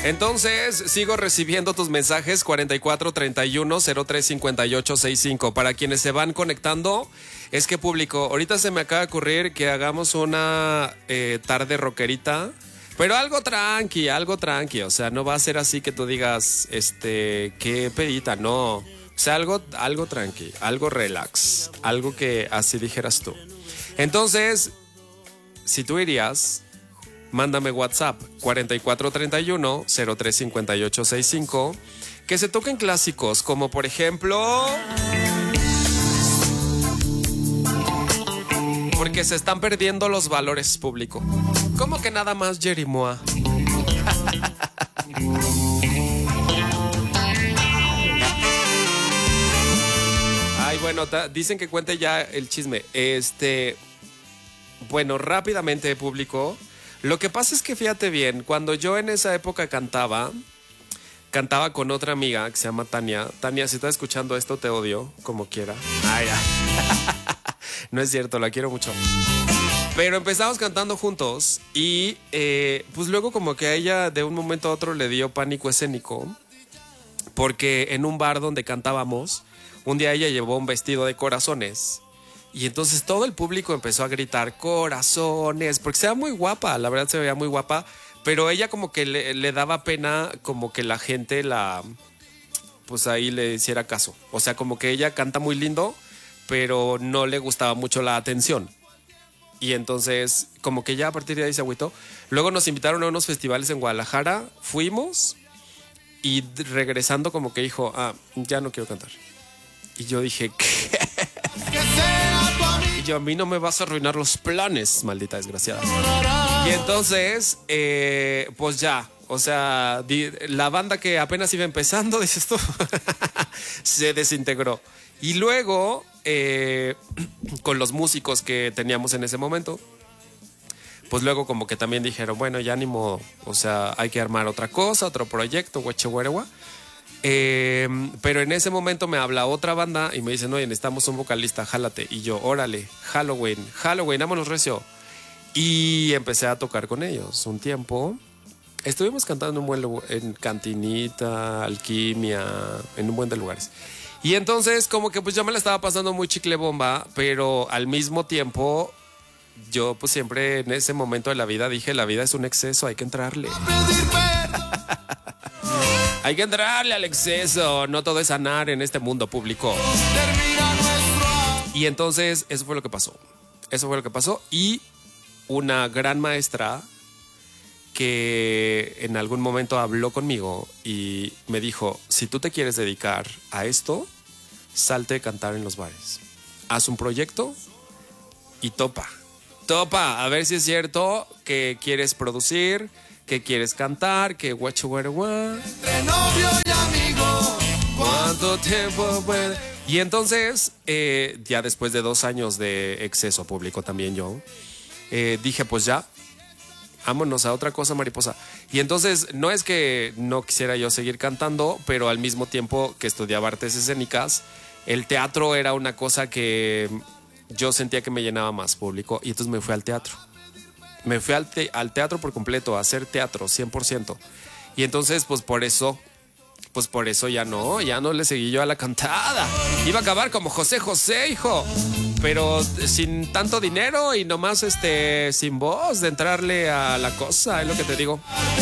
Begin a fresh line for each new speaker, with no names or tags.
Entonces, sigo recibiendo tus mensajes 4431-035865. Para quienes se van conectando, es que público, ahorita se me acaba de ocurrir que hagamos una tarde rockerita, pero algo tranqui, o sea, no va a ser así que tú digas, qué pedita, no. O sea, algo tranqui, algo relax, algo que así dijeras tú. Entonces, si tú irías, mándame WhatsApp 4431-035865, que se toquen clásicos, como por ejemplo... Porque se están perdiendo los valores, público. ¿Cómo que nada más, Jerimoa? Ay, bueno, dicen que cuente ya el chisme. Bueno, rápidamente, público. Lo que pasa es que fíjate bien, cuando yo en esa época cantaba con otra amiga que se llama Tania. Tania, si estás escuchando esto, te odio, como quiera. Ay, ya. No es cierto, la quiero mucho. Pero empezamos cantando juntos y pues luego como que a ella de un momento a otro le dio pánico escénico, porque en un bar donde cantábamos, un día ella llevó un vestido de corazones y entonces todo el público empezó a gritar corazones, porque se veía muy guapa, la verdad se veía muy guapa, pero ella como que le daba pena como que la gente pues ahí le hiciera caso. O sea, como que ella canta muy lindo, pero no le gustaba mucho la atención. Y entonces, como que ya a partir de ahí se agüitó. Luego nos invitaron a unos festivales en Guadalajara, fuimos y regresando como que dijo, ya no quiero cantar. Y yo dije, ¿qué? Y yo, a mí no me vas a arruinar los planes, maldita desgraciada. Y entonces, pues ya, o sea, la banda que apenas iba empezando, dices tú, se desintegró. Y luego, con los músicos que teníamos en ese momento, pues luego como que también dijeron, bueno, ya ni modo, o sea, hay que armar otra cosa, otro proyecto, huechehuerehua. Pero en ese momento me habla otra banda y me dicen, oye, necesitamos un vocalista, jálate. Y yo, órale, Halloween, vámonos recio. Y empecé a tocar con ellos un tiempo. Estuvimos cantando en Cantinita, Alquimia, en un buen de lugares. Y entonces como que pues yo me la estaba pasando muy chicle bomba, pero al mismo tiempo yo pues siempre en ese momento de la vida dije, la vida es un exceso, hay que entrarle. Hay que entrarle al exceso, no todo es sanar en este mundo público. Y entonces eso fue lo que pasó. Y una gran maestra que en algún momento habló conmigo y me dijo, si tú te quieres dedicar a esto, salte a cantar en los bares. Haz un proyecto y topa, a ver si es cierto que quieres producir, que quieres cantar, que guachuguaragua. Entre novio y amigo, ¿cuánto tiempo puede? Y entonces, ya después de 2 años de exceso público también yo, dije pues ya, vámonos a otra cosa, mariposa. Y entonces no es que no quisiera yo seguir cantando, pero al mismo tiempo que estudiaba artes escénicas, el teatro era una cosa que yo sentía que me llenaba más, público. Y entonces me fui al teatro. Me fui al teatro por completo, a hacer teatro 100%. Y entonces pues por eso ya no le seguí yo a la cantada. Iba a acabar como José José, hijo. Pero sin tanto dinero y nomás sin voz de entrarle a la cosa, es lo que te digo.